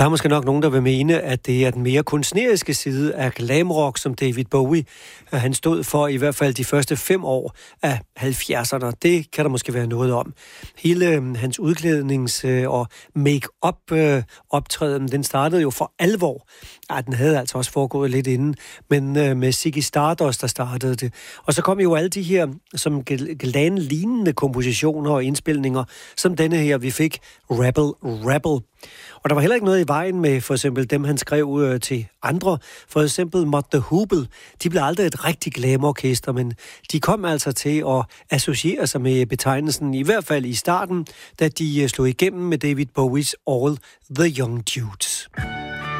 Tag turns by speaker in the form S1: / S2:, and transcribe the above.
S1: Der er måske nok nogen, der vil mene, at det er den mere kunstneriske side af glamrock, som David Bowie han stod for i hvert fald de første 5 år af 70'erne. Det kan der måske være noget om. Hele hans udklædnings- og make-up optræden, den startede jo for alvor. Ja, den havde altså også foregået lidt inden, men med Ziggy Stardust, der startede det. Og så kom jo alle de her som glam-lignende kompositioner og indspilninger, som denne her, vi fik, Rebel. Og der var heller ikke noget i vejen med for eksempel dem, han skrev til andre. For eksempel Mott the Hoople. De blev aldrig et rigtig glamorkester, men de kom altså til at associere sig med betegnelsen, i hvert fald i starten, da de slog igennem med David Bowies All the Young Dudes.